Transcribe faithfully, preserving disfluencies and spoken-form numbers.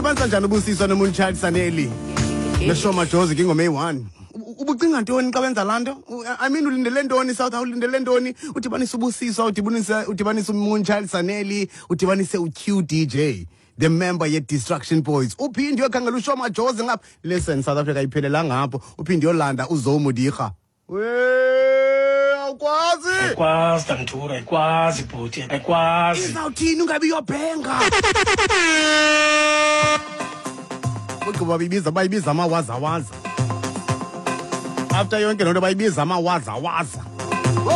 uyabanza njani ubusiswa noMoonchild Sanelly neShoma Jozi ngingoma eyi-one ubucinga ntoni xa wenza lanto I mean ulindele ntoni South ulindele ntoni udibanisa ubusiswa udibanisa udibanisa uMoonchild Sanelly udibanise uQ D J the member ye Distraction Boys uphinde uyokhangela uShoma Jozi ngapha listen South Africa iphelela ngapho uphinde uyolanda uZomo Dikga we awukwazi ayikwazi Dantura ayikwazi bhuti ayikwazi izawuthini ungabi yobhenga Ukuba bibiza bayibiza amawazawaza after yonke lento bayibiza amawazawaza